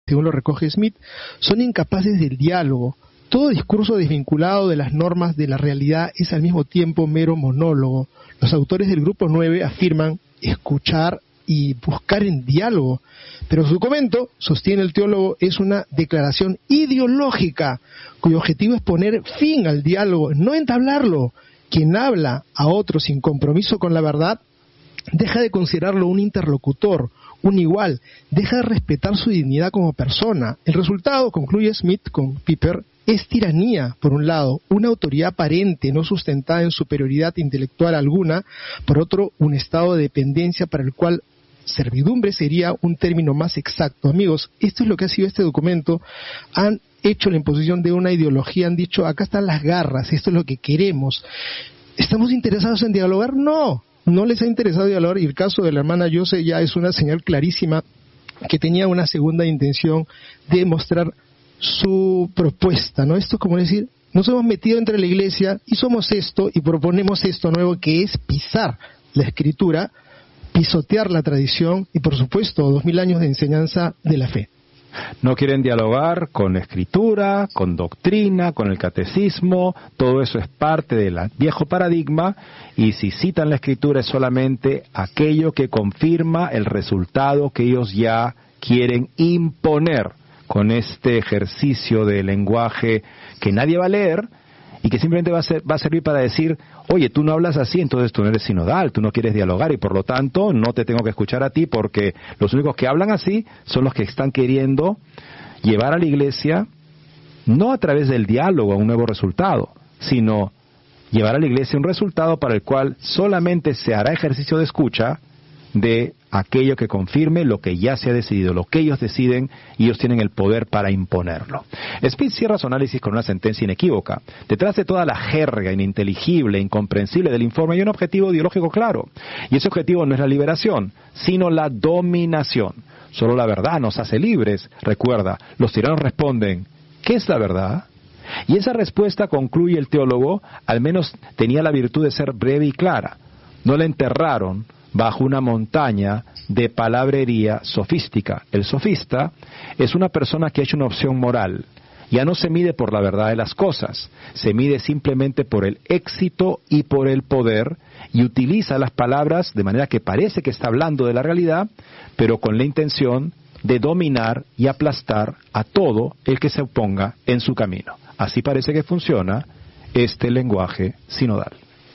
según lo recoge Smith, son incapaces del diálogo. Todo discurso desvinculado de las normas de la realidad es al mismo tiempo mero monólogo. Los autores del Grupo 9 afirman escuchar y buscar en diálogo, pero su documento, sostiene el teólogo, es una declaración ideológica cuyo objetivo es poner fin al diálogo, no entablarlo. Quien habla a otro sin compromiso con la verdad deja de considerarlo un interlocutor, un igual, deja de respetar su dignidad como persona. El resultado, concluye Smith con Piper, es tiranía, por un lado, una autoridad aparente, no sustentada en superioridad intelectual alguna, por otro, un estado de dependencia para el cual servidumbre sería un término más exacto. Amigos, esto es lo que ha sido este documento. Han hecho la imposición de una ideología, han dicho, acá están las garras, esto es lo que queremos. ¿Estamos interesados en dialogar? No les ha interesado dialogar, y el caso de la hermana Yose ya es una señal clarísima que tenía una segunda intención de mostrar su propuesta, ¿no? Esto es como decir, nos hemos metido entre la iglesia y somos esto y proponemos esto nuevo, que es pisar la escritura, pisotear la tradición y, por supuesto, 2000 años de enseñanza de la fe. No quieren dialogar con la escritura, con doctrina, con el catecismo, todo eso es parte del viejo paradigma, y si citan la escritura es solamente aquello que confirma el resultado que ellos ya quieren imponer con este ejercicio de lenguaje que nadie va a leer y que simplemente va a servir para decir, oye, tú no hablas así, entonces tú no eres sinodal, tú no quieres dialogar y por lo tanto no te tengo que escuchar a ti, porque los únicos que hablan así son los que están queriendo llevar a la iglesia no a través del diálogo a un nuevo resultado, sino llevar a la iglesia un resultado para el cual solamente se hará ejercicio de escucha de aquello que confirme lo que ya se ha decidido, lo que ellos deciden, y ellos tienen el poder para imponerlo. Smith cierra su análisis con una sentencia inequívoca. Detrás de toda la jerga ininteligible, incomprensible del informe hay un objetivo ideológico claro, y ese objetivo no es la liberación, sino la dominación. Solo la verdad nos hace libres. Recuerda, los tiranos responden, ¿qué es la verdad? Y esa respuesta, concluye el teólogo, al menos tenía la virtud de ser breve y clara. No la enterraron bajo una montaña de palabrería sofística. El sofista es una persona que ha hecho una opción moral. Ya no se mide por la verdad de las cosas, se mide simplemente por el éxito y por el poder, y utiliza las palabras de manera que parece que está hablando de la realidad, pero con la intención de dominar y aplastar a todo el que se oponga en su camino. Así parece que funciona este lenguaje sinodal.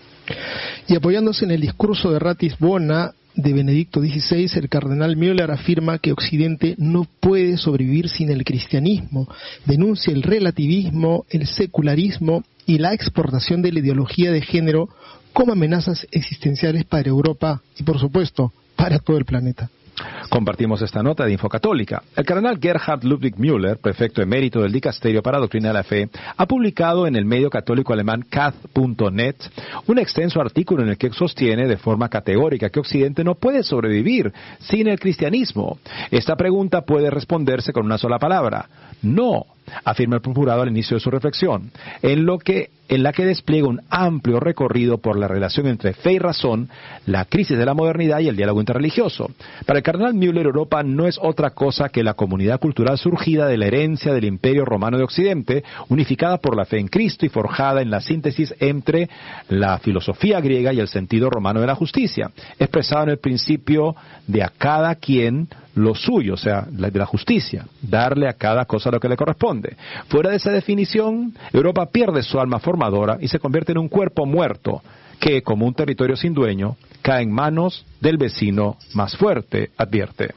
Y apoyándose en el discurso de Ratisbona de Benedicto XVI, el cardenal Müller afirma que Occidente no puede sobrevivir sin el cristianismo. Denuncia el relativismo, el secularismo y la exportación de la ideología de género como amenazas existenciales para Europa y, por supuesto, para todo el planeta. Compartimos esta nota de Infocatólica. El cardenal Gerhard Ludwig Müller, prefecto emérito del Dicasterio para Doctrina de la Fe, ha publicado en el medio católico alemán kath.net un extenso artículo en el que sostiene de forma categórica que Occidente no puede sobrevivir sin el cristianismo. Esta pregunta puede responderse con una sola palabra: no, afirma el procurado al inicio de su reflexión, en la que despliega un amplio recorrido por la relación entre fe y razón, la crisis de la modernidad y el diálogo interreligioso. Para el cardenal Müller, Europa no es otra cosa que la comunidad cultural surgida de la herencia del Imperio Romano de Occidente, unificada por la fe en Cristo y forjada en la síntesis entre la filosofía griega y el sentido romano de la justicia, expresado en el principio de a cada quien lo suyo, o sea, de la justicia, darle a cada cosa lo que le corresponde. Fuera de esa definición, Europa pierde su alma formadora y se convierte en un cuerpo muerto que, como un territorio sin dueño, cae en manos del vecino más fuerte, advierte.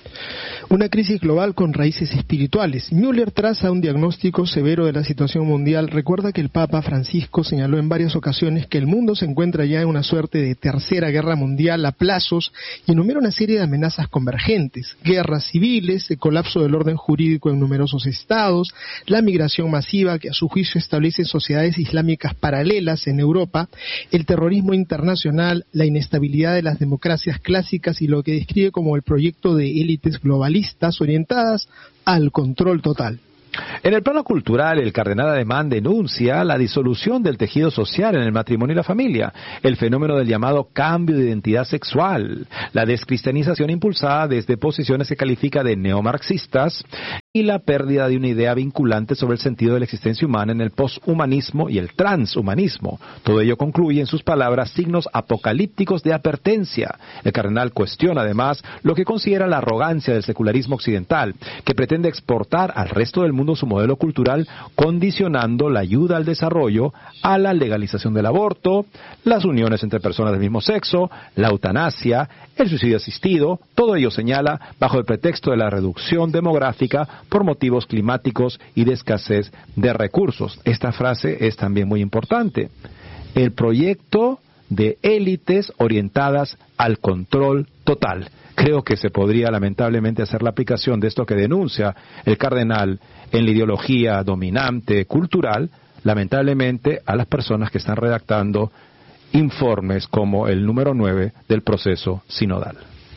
Una crisis global con raíces espirituales. Müller traza un diagnóstico severo de la situación mundial. Recuerda que el Papa Francisco señaló en varias ocasiones que el mundo se encuentra ya en una suerte de tercera guerra mundial a plazos y enumera una serie de amenazas convergentes: guerras civiles, el colapso del orden jurídico en numerosos estados, la migración masiva que a su juicio establece sociedades islámicas paralelas en Europa, el terrorismo internacional, la inestabilidad de las democracias clásicas y lo que describe como el proyecto de élites globalistas orientadas al control total. En el plano cultural, el cardenal alemán denuncia la disolución del tejido social en el matrimonio y la familia, el fenómeno del llamado cambio de identidad sexual, la descristianización impulsada desde posiciones que califica de neomarxistas y la pérdida de una idea vinculante sobre el sentido de la existencia humana en el poshumanismo y el transhumanismo. Todo ello concluye, en sus palabras, signos apocalípticos de advertencia. El cardenal cuestiona además lo que considera la arrogancia del secularismo occidental, que pretende exportar al resto del mundo su modelo cultural, condicionando la ayuda al desarrollo a la legalización del aborto, las uniones entre personas del mismo sexo, la eutanasia, el suicidio asistido. Todo ello señala bajo el pretexto de la reducción demográfica por motivos climáticos y de escasez de recursos. Esta frase es también muy importante. El proyecto de élites orientadas al control total. Creo que se podría lamentablemente hacer la aplicación de esto que denuncia el cardenal en la ideología dominante cultural, lamentablemente a las personas que están redactando informes como el número 9 del proceso sinodal.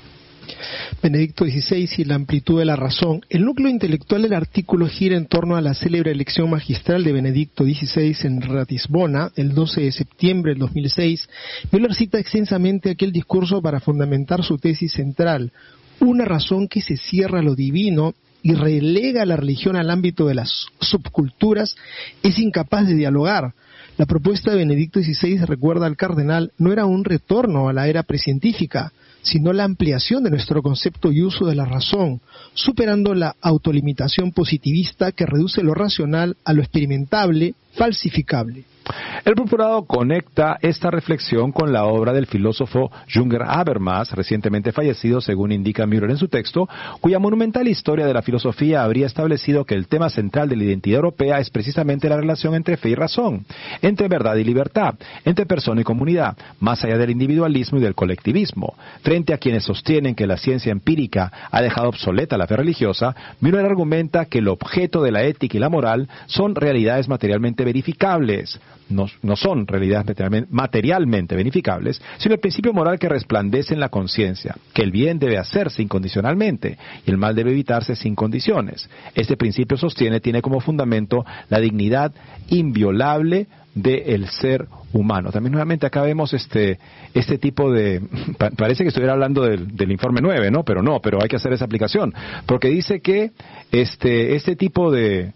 Benedicto XVI y la amplitud de la razón. El núcleo intelectual del artículo gira en torno a la célebre elección magistral de Benedicto XVI en Ratisbona, el 12 de septiembre del 2006. Müller cita extensamente aquel discurso para fundamentar su tesis central: una razón que se cierra a lo divino y relega a la religión al ámbito de las subculturas es incapaz de dialogar. La propuesta de Benedicto XVI, recuerda al cardenal, no era un retorno a la era precientífica, sino la ampliación de nuestro concepto y uso de la razón, superando la autolimitación positivista que reduce lo racional a lo experimentable, falsificable. El procurado conecta esta reflexión con la obra del filósofo Jürgen Habermas, recientemente fallecido, según indica Müller en su texto, cuya monumental historia de la filosofía habría establecido que el tema central de la identidad europea es precisamente la relación entre fe y razón, entre verdad y libertad, entre persona y comunidad, más allá del individualismo y del colectivismo. Frente a quienes sostienen que la ciencia empírica ha dejado obsoleta la fe religiosa, Müller argumenta que el objeto de la ética y la moral son realidades materialmente verificables. No son realidades materialmente verificables, sino el principio moral que resplandece en la conciencia, que el bien debe hacerse incondicionalmente y el mal debe evitarse sin condiciones. Este principio tiene como fundamento la dignidad inviolable del ser humano. También nuevamente acá vemos este tipo de... Parece que estuviera hablando del informe 9, ¿no? Pero hay que hacer esa aplicación, porque dice que este tipo de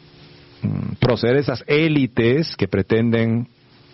proceder, esas élites que pretenden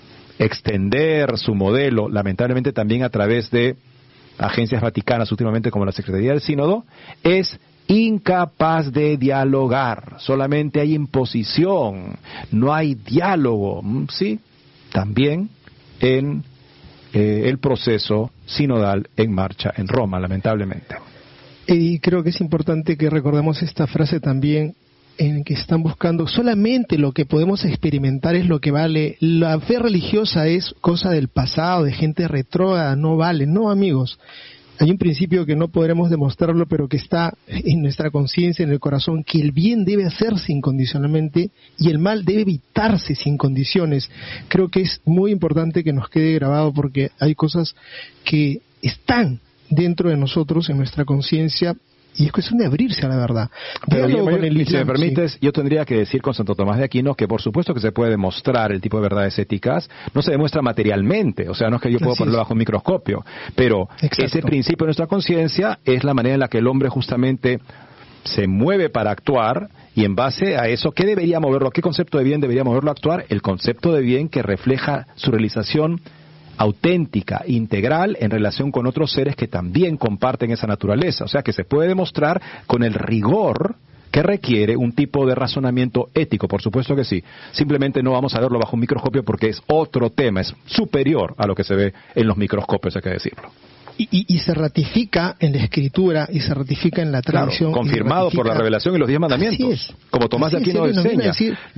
extender su modelo, lamentablemente también a través de agencias vaticanas últimamente como la Secretaría del Sínodo, es incapaz de dialogar. Solamente hay imposición, no hay diálogo. Sí, también en el proceso sinodal en marcha en Roma, lamentablemente. Y creo que es importante que recordemos esta frase también, en que están buscando solamente lo que podemos experimentar es lo que vale. La fe religiosa es cosa del pasado, de gente retrógrada, no vale. No, amigos, hay un principio que no podremos demostrarlo, pero que está en nuestra conciencia, en el corazón, que el bien debe hacerse incondicionalmente y el mal debe evitarse sin condiciones. Creo que es muy importante que nos quede grabado, porque hay cosas que están dentro de nosotros, en nuestra conciencia, y es cuestión de abrirse a la verdad. Pero si me permites, yo tendría que decir con Santo Tomás de Aquino que por supuesto que se puede demostrar el tipo de verdades éticas, no se demuestra materialmente, o sea, no es que yo pueda ponerlo bajo un microscopio, pero ese principio de nuestra conciencia es la manera en la que el hombre justamente se mueve para actuar, y en base a eso, ¿qué debería moverlo? ¿Qué concepto de bien debería moverlo a actuar? El concepto de bien que refleja su realización auténtica, integral, en relación con otros seres que también comparten esa naturaleza. O sea, que se puede demostrar con el rigor que requiere un tipo de razonamiento ético, por supuesto que sí. Simplemente no vamos a verlo bajo un microscopio porque es otro tema, es superior a lo que se ve en los microscopios, hay que decirlo. Y se ratifica en la Escritura y se ratifica en la tradición. Claro, confirmado por la revelación y los 10 mandamientos. Como Tomás de Aquino enseña.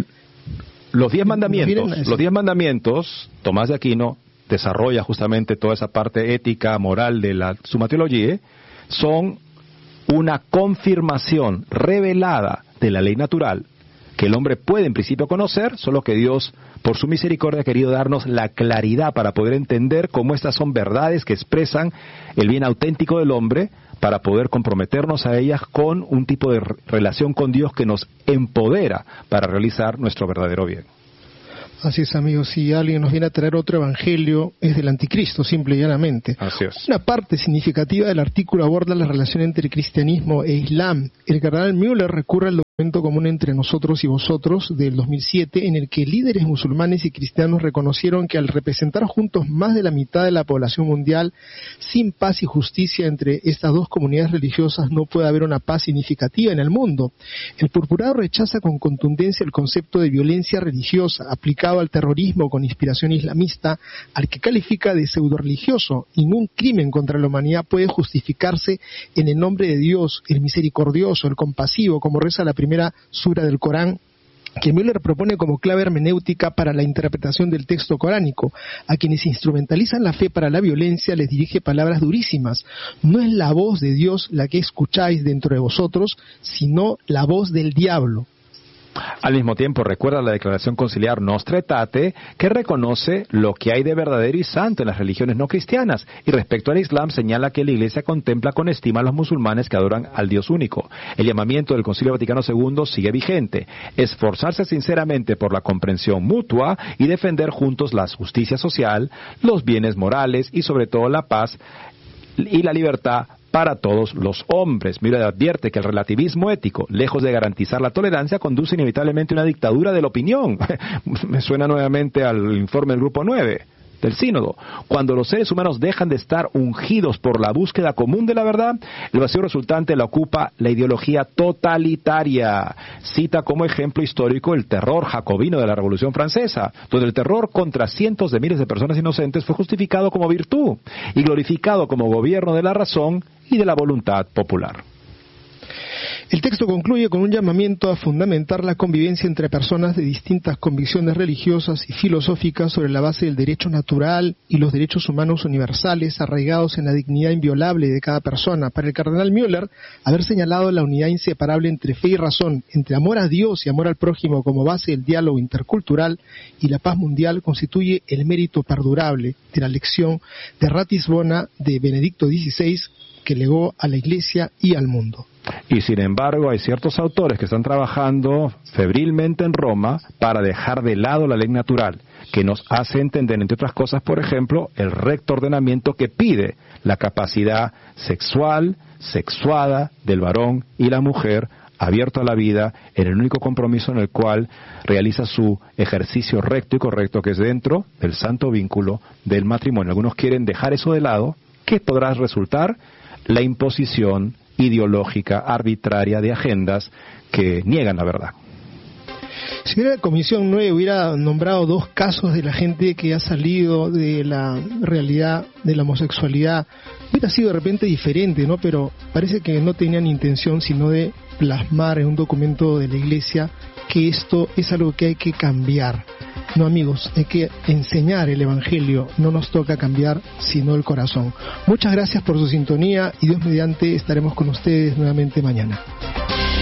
Los 10 mandamientos, Tomás de Aquino desarrolla justamente toda esa parte ética, moral de la Summa Theologiae, son una confirmación revelada de la ley natural que el hombre puede en principio conocer, solo que Dios, por su misericordia, ha querido darnos la claridad para poder entender cómo estas son verdades que expresan el bien auténtico del hombre, para poder comprometernos a ellas con un tipo de relación con Dios que nos empodera para realizar nuestro verdadero bien. Así es, amigos. Si alguien nos viene a traer otro evangelio, es del anticristo, simple y llanamente. Así es. Una parte significativa del artículo aborda la relación entre cristianismo e islam. El cardenal Müller recurre al documento común entre nosotros y vosotros del 2007, en el que líderes musulmanes y cristianos reconocieron que al representar juntos más de la mitad de la población mundial, sin paz y justicia entre estas dos comunidades religiosas no puede haber una paz significativa en el mundo. El purpurado rechaza con contundencia el concepto de violencia religiosa aplicado al terrorismo con inspiración islamista, al que califica de pseudo-religioso. Ningún crimen contra la humanidad puede justificarse en el nombre de Dios, el misericordioso, el compasivo, como reza la primera sura del Corán, que Müller propone como clave hermenéutica para la interpretación del texto coránico. A quienes instrumentalizan la fe para la violencia les dirige palabras durísimas. No es la voz de Dios la que escucháis dentro de vosotros, sino la voz del diablo. Al mismo tiempo, recuerda la declaración conciliar Nostra Aetate, que reconoce lo que hay de verdadero y santo en las religiones no cristianas, y respecto al Islam señala que la Iglesia contempla con estima a los musulmanes que adoran al Dios único. El llamamiento del Concilio Vaticano II sigue vigente: esforzarse sinceramente por la comprensión mutua y defender juntos la justicia social, los bienes morales y sobre todo la paz y la libertad para todos los hombres. Mira, advierte que el relativismo ético, lejos de garantizar la tolerancia, conduce inevitablemente a una dictadura de la opinión. Me suena nuevamente al informe del Grupo 9 del Sínodo. Cuando los seres humanos dejan de estar ungidos por la búsqueda común de la verdad, el vacío resultante la ocupa la ideología totalitaria. Cita como ejemplo histórico el terror jacobino de la Revolución Francesa, donde el terror contra cientos de miles de personas inocentes fue justificado como virtud y glorificado como gobierno de la razón y de la voluntad popular. El texto concluye con un llamamiento a fundamentar la convivencia entre personas de distintas convicciones religiosas y filosóficas sobre la base del derecho natural y los derechos humanos universales arraigados en la dignidad inviolable de cada persona. Para el cardenal Müller, haber señalado la unidad inseparable entre fe y razón, entre amor a Dios y amor al prójimo como base del diálogo intercultural y la paz mundial, constituye el mérito perdurable de la lección de Ratisbona de Benedicto XVI, que legó a la Iglesia y al mundo. Y sin embargo hay ciertos autores que están trabajando febrilmente en Roma para dejar de lado la ley natural, que nos hace entender, entre otras cosas, por ejemplo, el recto ordenamiento que pide la capacidad sexual, sexuada del varón y la mujer, abierto a la vida, en el único compromiso en el cual realiza su ejercicio recto y correcto, que es dentro del santo vínculo del matrimonio. Algunos quieren dejar eso de lado. ¿Qué podrá resultar? La imposición ideológica, arbitraria de agendas que niegan la verdad. Si hubiera la Comisión 9 hubiera nombrado 2 casos de la gente que ha salido de la realidad de la homosexualidad, hubiera sido de repente diferente, ¿no? Pero parece que no tenían intención sino de plasmar en un documento de la Iglesia que esto es algo que hay que cambiar. No, amigos, hay que enseñar el Evangelio, no nos toca cambiar sino el corazón. Muchas gracias por su sintonía y Dios mediante estaremos con ustedes nuevamente mañana.